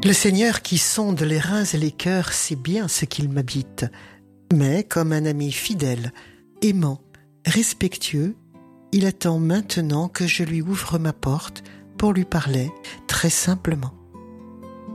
Le Seigneur qui sonde les reins et les cœurs sait bien ce qu'il m'habite, mais comme un ami fidèle, aimant, respectueux, il attend maintenant que je lui ouvre ma porte pour lui parler très simplement.